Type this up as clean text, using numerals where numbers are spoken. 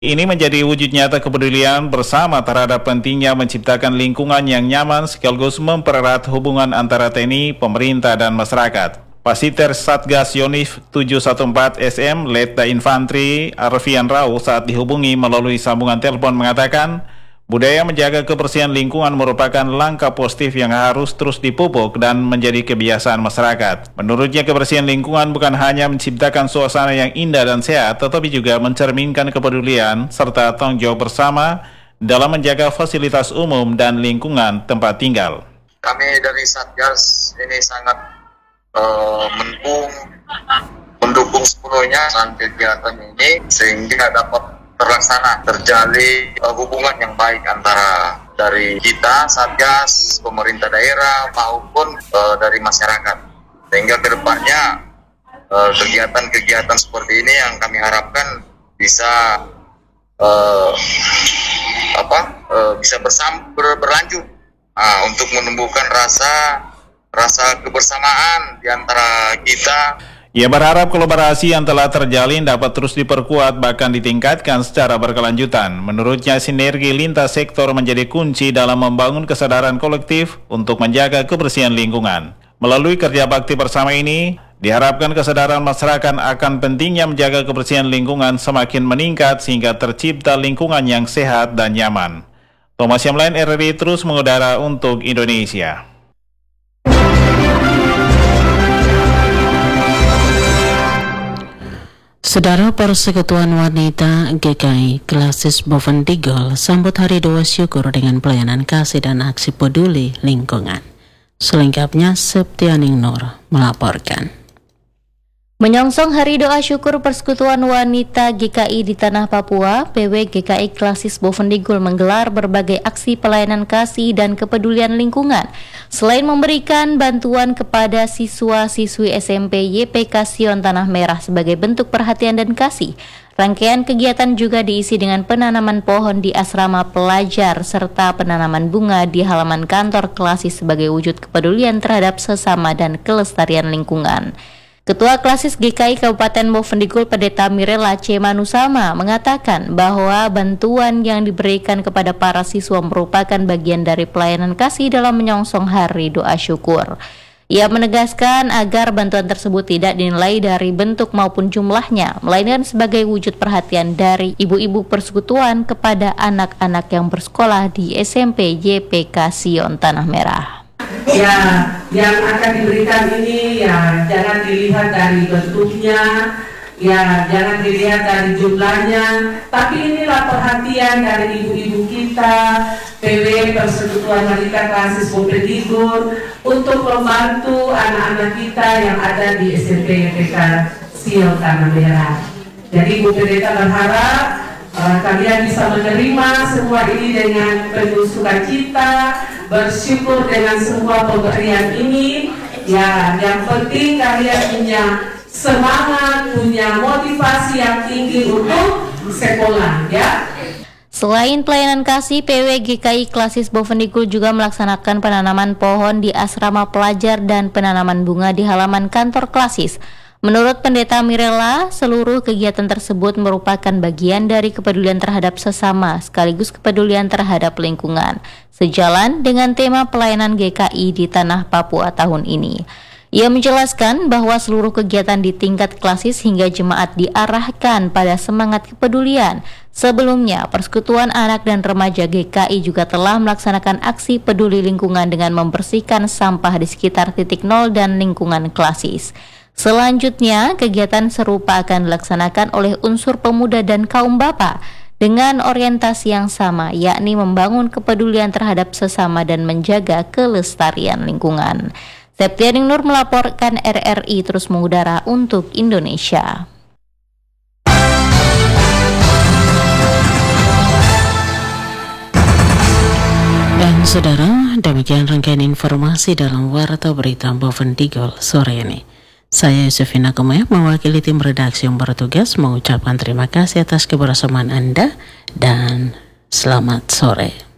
Ini menjadi wujud nyata kepedulian bersama terhadap pentingnya menciptakan lingkungan yang nyaman sekaligus mempererat hubungan antara TNI, pemerintah, dan masyarakat. Pasiter Satgas Yonif 714 SM Letda Infantri Arfian Rau saat dihubungi melalui sambungan telepon mengatakan, budaya menjaga kebersihan lingkungan merupakan langkah positif yang harus terus dipupuk dan menjadi kebiasaan masyarakat. Menurutnya, kebersihan lingkungan bukan hanya menciptakan suasana yang indah dan sehat, tetapi juga mencerminkan kepedulian serta tanggung jawab bersama dalam menjaga fasilitas umum dan lingkungan tempat tinggal. Kami dari Satgas ini sangat mendukung sepenuhnya kegiatan ini sehingga dapat terjalin hubungan yang baik antara dari kita, Satgas, pemerintah daerah maupun dari masyarakat. Sehingga kedepannya kegiatan-kegiatan seperti ini yang kami harapkan bisa berlanjut untuk menumbuhkan rasa kebersamaan di antara kita. Ia berharap kolaborasi yang telah terjalin dapat terus diperkuat bahkan ditingkatkan secara berkelanjutan. Menurutnya, sinergi lintas sektor menjadi kunci dalam membangun kesadaran kolektif untuk menjaga kebersihan lingkungan. Melalui kerja bakti bersama ini, diharapkan kesadaran masyarakat akan pentingnya menjaga kebersihan lingkungan semakin meningkat sehingga tercipta lingkungan yang sehat dan nyaman. Thomas Yamlain, RRI terus mengudara untuk Indonesia. Saudara, Persekutuan Wanita GKI Klasis Bovendigul sambut Hari Doa Syukur dengan pelayanan kasih dan aksi peduli lingkungan. Selengkapnya Septianing Nur melaporkan. Menyongsong Hari Doa Syukur Persekutuan Wanita GKI di Tanah Papua, PW GKI Klasis Bovendigul menggelar berbagai aksi pelayanan kasih dan kepedulian lingkungan. Selain memberikan bantuan kepada siswa-siswi SMP YPK Sion Tanah Merah sebagai bentuk perhatian dan kasih, rangkaian kegiatan juga diisi dengan penanaman pohon di asrama pelajar serta penanaman bunga di halaman kantor Klasis sebagai wujud kepedulian terhadap sesama dan kelestarian lingkungan. Ketua Klasis GKI Kabupaten Bovendigul Pendeta Mirela C. Manusama mengatakan bahwa bantuan yang diberikan kepada para siswa merupakan bagian dari pelayanan kasih dalam menyongsong Hari Doa Syukur. Ia menegaskan agar bantuan tersebut tidak dinilai dari bentuk maupun jumlahnya, melainkan sebagai wujud perhatian dari ibu-ibu persekutuan kepada anak-anak yang bersekolah di SMP YPK Sion Tanah Merah. Ya, yang akan diberikan ini ya jangan dilihat dari bentuknya, ya jangan dilihat dari jumlahnya, tapi inilah perhatian dari ibu-ibu kita, PW Persekutuan Wanita Klasis Bovendigul untuk membantu anak-anak kita yang ada di SMP YPK Sion Tanah Merah. Jadi Bu Pendeta berharap kalian bisa menerima semua ini dengan penuh sukacita, bersyukur dengan semua pemberian ini. Ya, yang penting kalian punya semangat, punya motivasi yang tinggi untuk sekolah, ya. Selain pelayanan kasih, PW GKI Klasis Bovendigul juga melaksanakan penanaman pohon di asrama pelajar dan penanaman bunga di halaman kantor Klasis. Menurut Pendeta Mirela, seluruh kegiatan tersebut merupakan bagian dari kepedulian terhadap sesama sekaligus kepedulian terhadap lingkungan, sejalan dengan tema pelayanan GKI di Tanah Papua tahun ini. Ia menjelaskan bahwa seluruh kegiatan di tingkat Klasis hingga jemaat diarahkan pada semangat kepedulian. Sebelumnya, Persekutuan Anak dan Remaja GKI juga telah melaksanakan aksi peduli lingkungan dengan membersihkan sampah di sekitar titik nol dan lingkungan Klasis. Selanjutnya, kegiatan serupa akan dilaksanakan oleh unsur pemuda dan kaum bapa dengan orientasi yang sama, yakni membangun kepedulian terhadap sesama dan menjaga kelestarian lingkungan. Septianing Nur melaporkan, RRI terus mengudara untuk Indonesia. Dan saudara, demikian rangkaian informasi dalam Warta Berita Bovendigul sore ini. Saya Yusufina Kumaya mewakili tim redaksi yang bertugas mengucapkan terima kasih atas kebersamaan Anda dan selamat sore.